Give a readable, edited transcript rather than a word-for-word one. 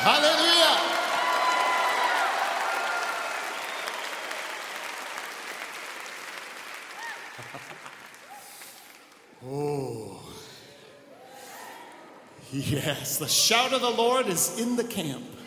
Hallelujah. Oh. Yes, the shout of the Lord is in the camp.